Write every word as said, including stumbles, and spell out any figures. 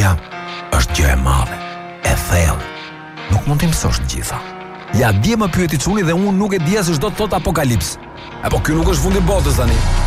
Historia është gjë e madhe, e thellë. Nuk mund t'i mësosh të gjitha. Ja dje më pyeti çuni dhe unë nuk e dija se ç'do të thot apokalips. Apo ky nuk është fundi i botës tani.